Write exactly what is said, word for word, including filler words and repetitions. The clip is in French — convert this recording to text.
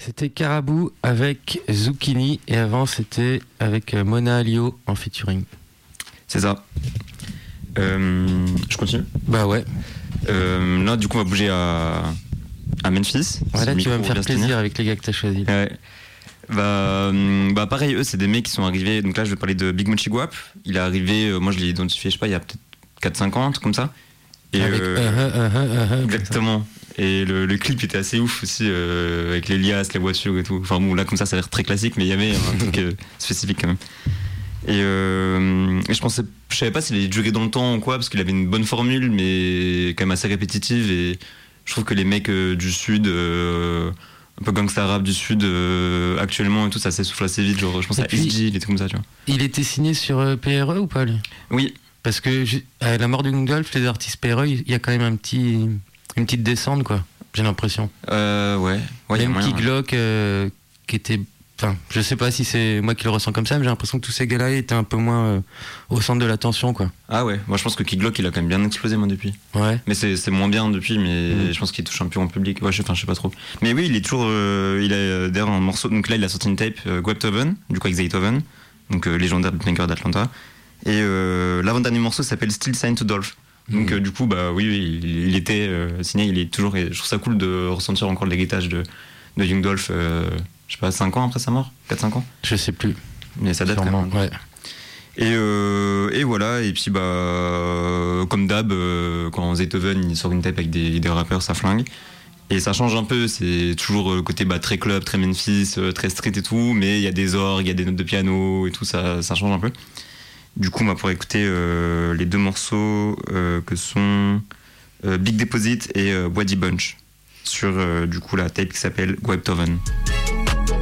C'était Carabou avec Zucchini et avant c'était avec Mona Alio en featuring. C'est ça. Euh, je continue. Bah ouais. Euh, là, du coup, on va bouger à, à Memphis. Voilà, tu vas me faire plaisir avec les gars que t'as choisis. Ouais. Bah, bah, pareil, eux, c'est des mecs qui sont arrivés. Donc là, je vais parler de Big Mochi Guap. Il est arrivé, euh, moi, je l'ai identifié, je sais pas, il y a peut-être quatre cinq ans, un truc comme ça. Et avec euh, uh, uh, uh, uh, uh, exactement. Et le, le clip était assez ouf aussi, euh, avec les liasses, les voitures et tout. Enfin bon, là, comme ça, ça a l'air très classique, mais il y avait un truc euh, spécifique quand même. Et, euh, et je pensais, je savais pas s'il allait durer dans le temps ou quoi, parce qu'il avait une bonne formule, mais quand même assez répétitive. Et je trouve que les mecs euh, du Sud, euh, un peu gangsta rap du Sud, euh, actuellement et tout, ça s'essouffle assez vite. Genre, je pense et à puis, S G, il était comme ça, tu vois. Il était signé sur euh, P R E ou pas, lui ? Oui. Parce que à la mort du Gundolf, les artistes P R E, il y a quand même un petit, une petite descente, quoi. J'ai l'impression. Euh, ouais. ouais même Key Glock, euh, qui était. Enfin, je sais pas si c'est moi qui le ressens comme ça, mais j'ai l'impression que tous ces gars-là étaient un peu moins euh, au centre de l'attention, quoi. Ah ouais, moi je pense que Key Glock, il a quand même bien explosé, moi, depuis. Ouais. Mais c'est, c'est moins bien depuis, mais mmh. je pense qu'il touche un peu en public. Ouais, je, enfin, je sais pas trop. Mais oui, il est toujours. Euh, il a euh, d'ailleurs un morceau. Donc là, il a sorti une tape, euh, Guaptoven, du coup avec Zaytoven, donc euh, légendaire beatmaker d'Atlanta. Et euh, l'avant-dernier morceau s'appelle Still Signed to Dolph. Donc mmh. euh, du coup, bah oui, oui il, il était euh, signé, il est toujours. Et je trouve ça cool de ressentir encore l'héritage de, de Young Dolph. Euh, je sais pas, cinq ans après sa mort, quatre cinq ans. Je sais plus. Mais ça date Sûrement, quand même. Ouais. Et, euh, et voilà, et puis bah comme d'hab, euh, quand Zaytoven il sort une tape avec des, des rappeurs, ça flingue. Et ça change un peu, c'est toujours le côté bah, très club, très Memphis, très street et tout, mais il y a des orgues, il y a des notes de piano et tout, ça, ça change un peu. Du coup, on va pouvoir écouter euh, les deux morceaux euh, que sont euh, Big Deposit et euh, Waddy Bunch sur euh, du coup la tape qui s'appelle Guaptoven.